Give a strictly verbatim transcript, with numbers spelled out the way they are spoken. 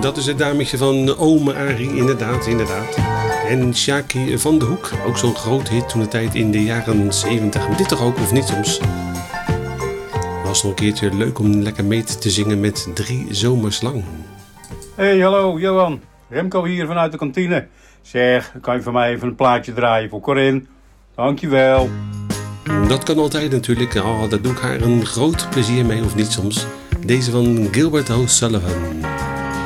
Dat is het dametje van Ome Arie, inderdaad, inderdaad. En Sjaki van de Hoek, ook zo'n groot hit toen de tijd in de jaren zeventig. Dit toch ook, of niet soms? Was nog een keertje leuk om lekker mee te zingen met Drie Zomers Lang. Hey, hallo Johan. Remco hier vanuit de kantine. Zeg, kan je voor mij even een plaatje draaien voor Corinne? Dankjewel. Dat kan altijd natuurlijk. Oh, daar doe ik haar een groot plezier mee, of niet soms. Deze van Gilbert O'Sullivan.